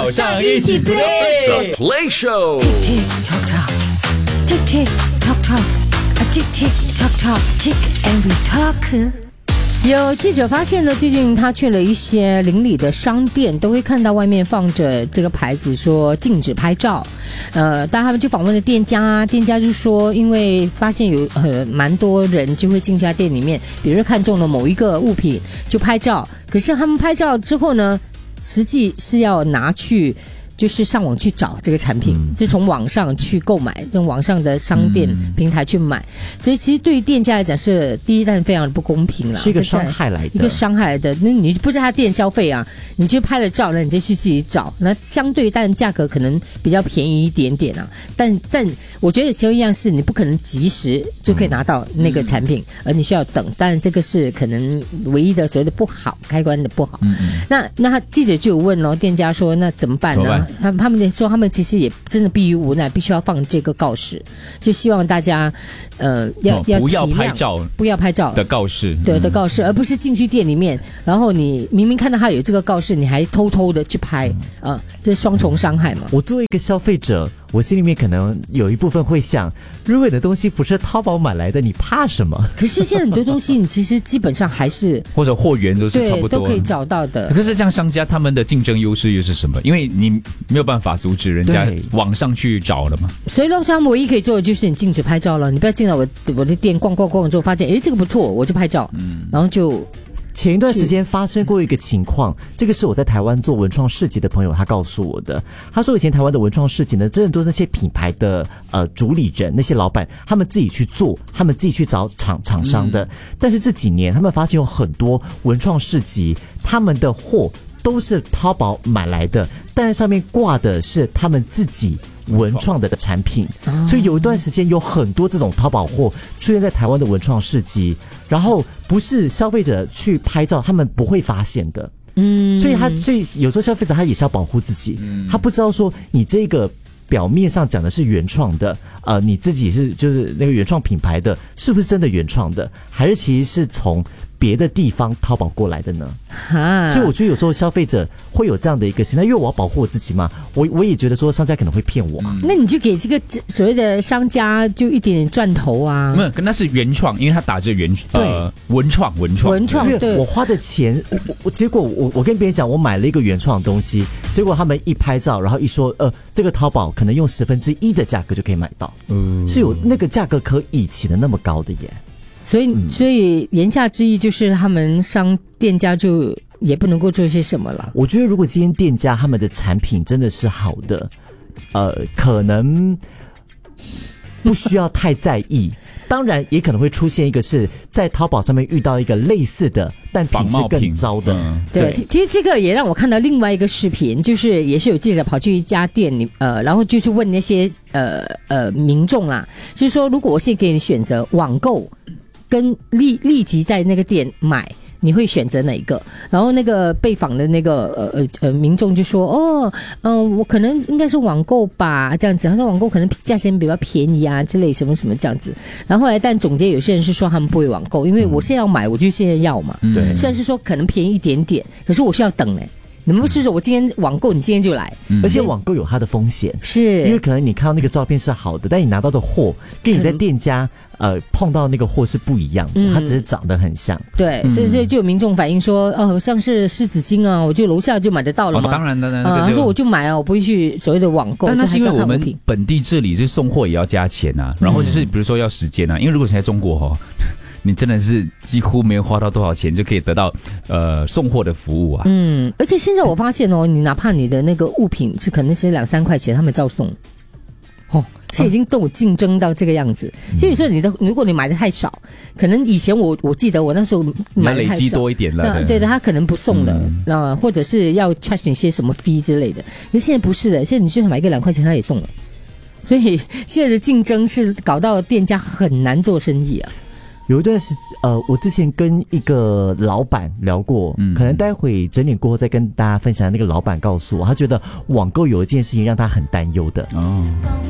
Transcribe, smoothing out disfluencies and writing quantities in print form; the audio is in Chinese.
早上一起 play The Play Show。 Tick tock tock, tick tick tock tock, a tick tick tock tock, tick and we talk。有记者发现呢，最近他去了一些邻里的商店，都会看到外面放着这个牌子说禁止拍照。当他们就访问了店家啊，店家就说，因为发现有蛮多人就会进家店里面，比如看中了某一个物品就拍照，可是他们拍照之后呢，实际是要拿去。就是上网去找这个产品，就从网上去购买，用网上的商店平台去买，所以其实对于店家来讲是第一单非常的不公平了， 是一个伤害来的， 一个伤害来的。那你不是他店消费啊，你就拍了照，那你就去自己找，那相对但价格可能比较便宜一点点啊。但我觉得其中一样是你不可能及时就可以拿到那个产品，而你需要等，但这个是可能唯一的所谓的不好，开关的不好。那记者就有问咯，店家说那怎么办呢？他们说他们其实也真的逼于无奈，必须要放这个告示，就希望大家要不要拍照， 不要拍照的告示， 对的告示，而不是进去店里面，然后你明明看到他有这个告示，你还偷偷的去拍，这是双重伤害嘛。 我作为一个消费者，我心里面可能有一部分会想，如果你的东西不是淘宝买来的，你怕什么？ 可是现在很多东西你其实基本上还是或者货源都是差不多， 对，都可以找到的。 可是这样商家他们的竞争优势又是什么？因为你没有办法阻止人家网上去找了嘛。 所以他们唯一可以做的就是你禁止拍照了，你不要进来我的店逛之后发现，这个不错，我就拍照，然后就。 前一段时间发生过一个情况，这个是我在台湾做文创市集的朋友他告诉我的。他说以前台湾的文创市集呢，真的都是那些品牌的主理人，那些老板他们自己去做，他们自己去找厂商的。但是这几年他们发现有很多文创市集，他们的货都是淘宝买来的，但是上面挂的是他们自己文创的产品，所以有一段时间有很多这种淘宝货出现在台湾的文创市集，然后不是消费者去拍照，他们不会发现的。所以有时候消费者他也是要保护自己，他不知道说你这个表面上讲的是原创的，你自己是就是那个原创品牌的，是不是真的原创的，还是其实是从别的地方淘宝过来的呢？所以我觉得有时候消费者会有这样的一个心态，因为我要保护我自己嘛，我也觉得说商家可能会骗我嘛。 那你就给这个所谓的商家就一点点赚头啊。 没有，跟他是原创，因为他打着文创， 对，我花的钱，结果我跟别人讲我买了一个原创的东西，结果他们一拍照，然后一说这个淘宝可能用1/10的价格就可以买到，是有那个价格可以起的那么高的耶。 所以言下之意就是他们店家就也不能够做一些什么了。 我觉得如果今天店家他们的产品真的是好的，可能不需要太在意。当然也可能会出现一个是在淘宝上面遇到一个类似的但品质更糟的。 对，其实这个也让我看到另外一个视频，就是也是有记者跑去一家店里然后就去问那些民众啦，就是说如果我现在给你选择网购跟立即在那个店买，你会选择哪一个？然后那个被访的那个民众就说我可能应该是网购吧，这样子。他说网购可能价钱比较便宜啊之类什么什么这样子。然后后来但总结有些人是说他们不会网购，因为我现在要买我就现在要嘛。对，虽然是说可能便宜一点点，可是我是要等你们不是说我今天网购，你今天就来， 而且网购有它的风险， 是因为可能你看到那个照片是好的，但你拿到的货跟你在店家碰到那个货是不一样的，它只是长得很像。 对，所以就有民众反映说，像是湿纸巾啊，我就楼下就买得到了嘛。 当然的， 他说我就买我不会去所谓的网购。 但那是因为我们本地这里是送货也要加钱啊，然后就是比如说要时间啊，因为如果是在中国你真的是几乎没有花到多少钱就可以得到送货的服务啊。 而且现在我发现你哪怕你的那个物品是可能是2-3块钱，他们照送。现在已经都有竞争到这个样子，所以说如果你买的太少，可能以前我记得我那时候买的太少， 累积多一点了， 对的，他可能不送了，或者是要 charge 你些什么 fee 之类的。可是现在不是的，现在你就算买个2块钱，他也送了。所以现在的竞争是搞到店家很难做生意啊。 有一段时我之前跟一个老板聊过，可能待会整点过后再跟大家分享。那个老板告诉我，他觉得网购有一件事情让他很担忧的。